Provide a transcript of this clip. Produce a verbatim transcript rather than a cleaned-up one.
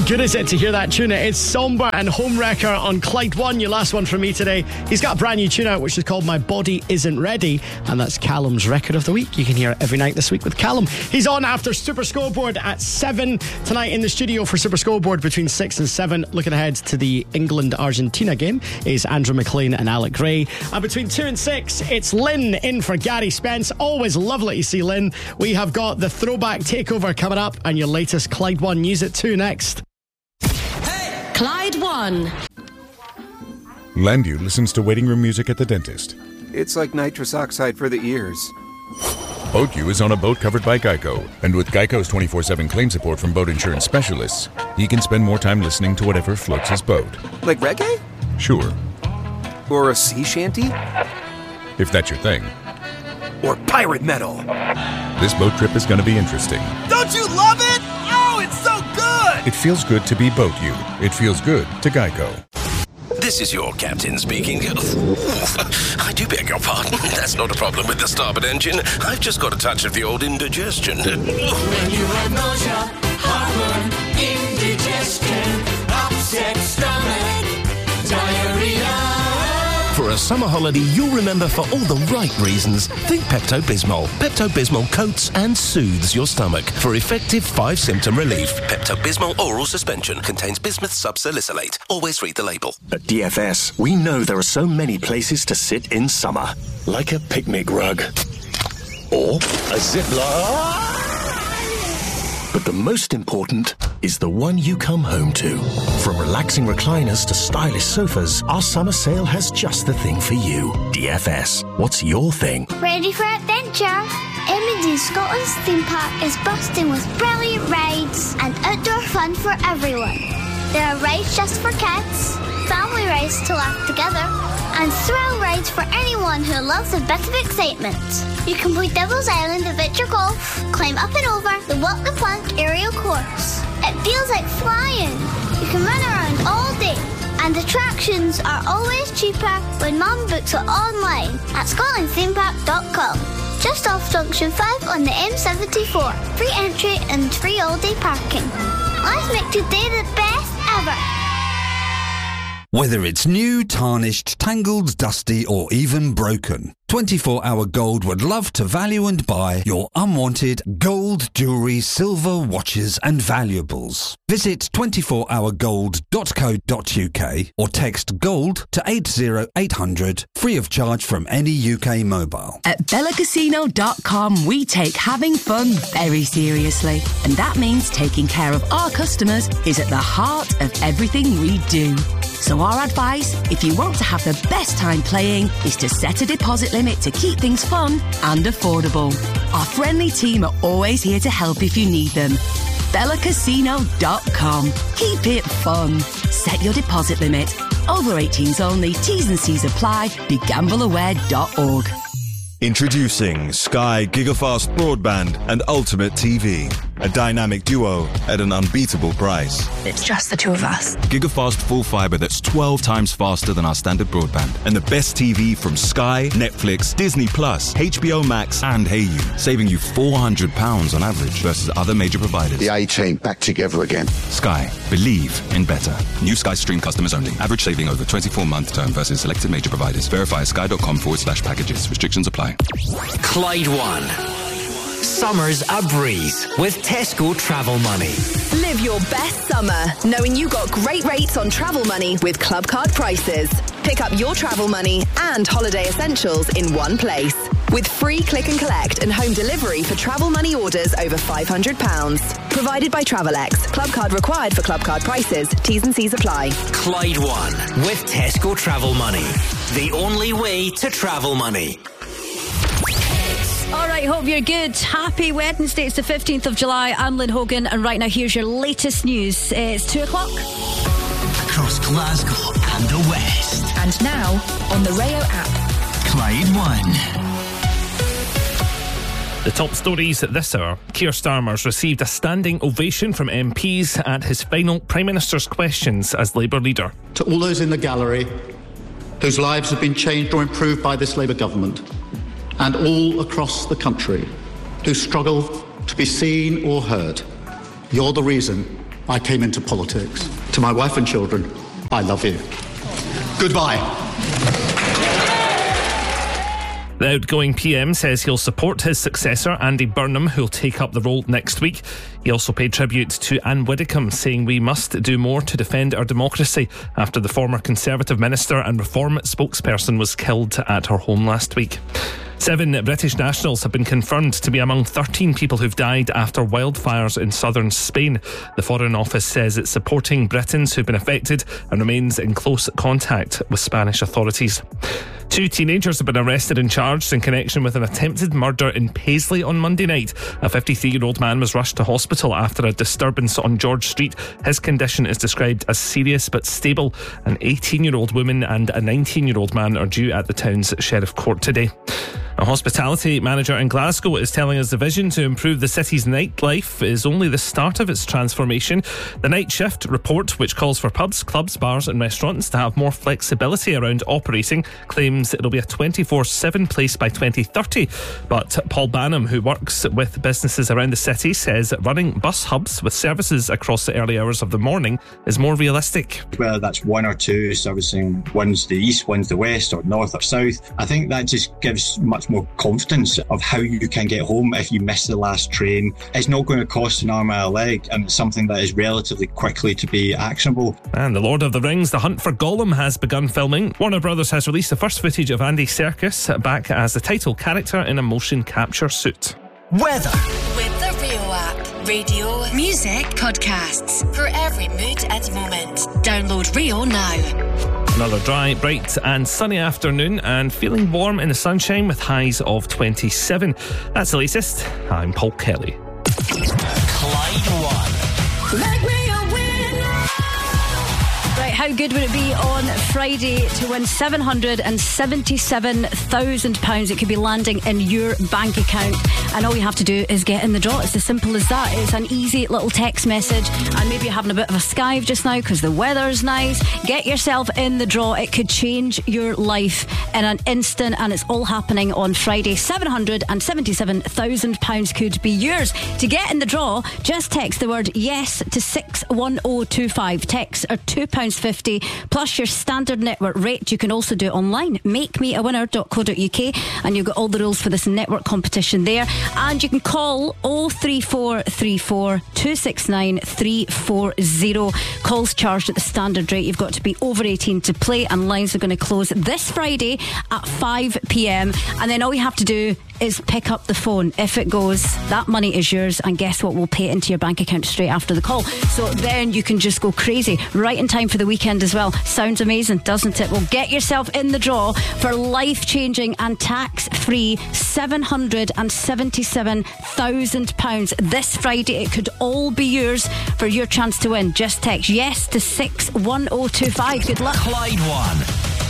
good is it to hear that tune? It's Somber and Homewrecker on Clyde One, your last one from me today. He's got a brand new tune out which is called My Body Isn't Ready, and that's Callum's record of the week. You can hear it every night this week with Callum. He's on after Super Scoreboard at seven tonight in the studio for Super Scoreboard between six and seven. Looking ahead to the England-Argentina game is Andrew McLean and Alec Gray. And between two and six, it's Lynn in for Gary Spence. Always lovely to see Lynn. We have got the Throwback Takeover coming up and your latest Clyde One news at two next. Hey! Clyde One. Landu listens to waiting room music at the dentist. It's like nitrous oxide for the ears. BoatU is on a boat covered by Geico, and with Geico's twenty-four seven claim support from boat insurance specialists, he can spend more time listening to whatever floats his boat. Like reggae? Sure. Or a sea shanty? If that's your thing. Or pirate metal. This boat trip is going to be interesting. Don't you love it? Oh, it's so good! It feels good to be BoatU. It feels good to Geico. This is your captain speaking. I do beg your pardon. That's not a problem with the starboard engine. I've just got a touch of the old indigestion. When you have nausea, heartburn, indigestion, upset stomach, diarrhea. For a summer holiday you'll remember for all the right reasons, think Pepto-Bismol. Pepto-Bismol coats and soothes your stomach for effective five-symptom relief. Pepto-Bismol oral suspension contains bismuth subsalicylate. Always read the label. At D F S, we know there are so many places to sit in summer. Like a picnic rug. Or a zipline. But the most important is the one you come home to. From relaxing recliners to stylish sofas, our summer sale has just the thing for you. D F S, what's your thing? Ready for adventure? M and D Scotland's theme park is bursting with brilliant rides and outdoor fun for everyone. There are rides just for kids, family rides to laugh together, and thrill rides for anyone who loves a bit of excitement. You can play Devil's Island Adventure Golf, climb up and over the Walk the Plank aerial course. It feels like flying. You can run around all day, and attractions are always cheaper when Mum books it online at scotland theme park dot com. Just off Junction five on the M seventy-four. Free entry and free all-day parking. Let's make today the best ever. Whether it's new, tarnished, tangled, dusty or even broken, twenty-four hour Gold would love to value and buy your unwanted gold, jewellery, silver, watches and valuables. Visit twenty-four hour gold dot co dot uk or text GOLD to eight zero eight hundred, free of charge from any U K mobile. At Bella Casino dot com, we take having fun very seriously. And that means taking care of our customers is at the heart of everything we do. So our advice, if you want to have the best time playing, is to set a deposit limit to keep things fun and affordable. Our friendly team are always here to help if you need them. Bella Casino dot com. Keep it fun. Set your deposit limit. Over eighteens only. T's and C's apply. Be gamble aware dot org. Introducing Sky Gigafast Broadband and Ultimate T V. A dynamic duo at an unbeatable price. It's just the two of us. Gigafast full fibre that's twelve times faster than our standard broadband. And the best T V from Sky, Netflix, Disney Plus, H B O Max and Hayu. Saving you four hundred pounds on average versus other major providers. The A-Team back together again. Sky. Believe in better. New Sky Stream customers only. Average saving over twenty-four month term versus selected major providers. Verify at sky.com forward slash packages. Restrictions apply. Clyde One. Summer's a breeze with Tesco Travel Money. Live your best summer knowing you got great rates on travel money with Club Card prices. Pick up your travel money and holiday essentials in one place. With free click and collect and home delivery for travel money orders over five hundred pounds. Provided by Travelex. Club Card required for Club Card prices. T's and C's apply. Clyde One with Tesco Travel Money. The only way to travel money. All right, hope you're good. Happy Wednesday. It's the fifteenth of July. I'm Lynn Hogan, and right now here's your latest news. It's two o'clock. Across Glasgow and the West. And now on the Rayo app. Clyde One. The top stories at this hour. Keir Starmer's received a standing ovation from M Ps at his final Prime Minister's questions as Labour leader. To all those in the gallery whose lives have been changed or improved by this Labour government, and all across the country who struggle to be seen or heard, you're the reason I came into politics. To my wife and children, I love you. Goodbye. The outgoing P M says he'll support his successor, Andy Burnham, who'll take up the role next week. He also paid tribute to Anne Widdecombe, saying we must do more to defend our democracy after the former Conservative minister and Reform spokesperson was killed at her home last week. Seven British nationals have been confirmed to be among thirteen people who've died after wildfires in southern Spain. The Foreign Office says it's supporting Britons who've been affected and remains in close contact with Spanish authorities. Two teenagers have been arrested and charged in connection with an attempted murder in Paisley on Monday night. A fifty-three-year-old man was rushed to hospital after a disturbance on George Street. His condition is described as serious but stable. An eighteen-year-old woman and a nineteen-year-old man are due at the town's Sheriff Court today. A hospitality manager in Glasgow is telling us the vision to improve the city's nightlife is only the start of its transformation. The Night Shift report, which calls for pubs, clubs, bars and restaurants to have more flexibility around operating, claims it'll be a twenty-four seven place by twenty thirty. But Paul Banham, who works with businesses around the city, says running bus hubs with services across the early hours of the morning is more realistic. Whether that's one or two servicing, one's the east, one's the west or north or south, I think that just gives much more confidence of how you can get home if you miss the last train. It's not going to cost an arm and a leg, and it's something that is relatively quickly to be actionable. And The Lord of the Rings, The Hunt for Gollum has begun filming. Warner Brothers has released the first footage of Andy Serkis back as the title character in a motion capture suit. Weather. With the Rio app. Radio, music, podcasts. For every mood and moment. Download Rio now. Another dry, bright and sunny afternoon and feeling warm in the sunshine with highs of twenty-seven. That's the latest. I'm Paul Kelly. Clyde One. Let me Right, how good would it be on Friday to win seven hundred seventy-seven thousand pounds? It could be landing in your bank account, and all you have to do is get in the draw. It's as simple as that. It's an easy little text message, and maybe you're having a bit of a skive just now because the weather's nice. Get yourself in the draw. It could change your life in an instant, and it's all happening on Friday. seven hundred seventy-seven thousand pounds could be yours. To get in the draw, just text the word yes to six one oh two five. Texts are two pounds fifty plus your standard network rate. You can also do it online, make me a winner dot co dot uk, and you've got all the rules for this network competition there. And you can call oh three four three four two six nine three four oh. Calls charged at the standard rate. You've got to be over eighteen to play, and lines are going to close this Friday at five p.m. and then all you have to do is pick up the phone. If it goes, that money is yours, and guess what? We'll pay it into your bank account straight after the call. So then you can just go crazy right in time for the weekend as well. Sounds amazing, doesn't it? Well, get yourself in the draw for life-changing and tax-free seven hundred seventy-seven thousand pounds this Friday. It could all be yours for your chance to win. Just text yes to six one oh two five. Good luck. Clyde One.